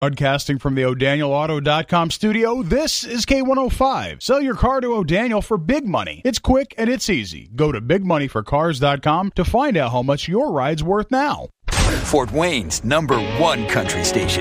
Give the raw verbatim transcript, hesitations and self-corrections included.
Broadcasting from the O'Daniel Auto dot com studio, this is K one oh five. Sell your car to O'Daniel for big money. It's quick and it's easy. Go to big money for cars dot com to find out how much your ride's worth now. Fort Wayne's number one country station.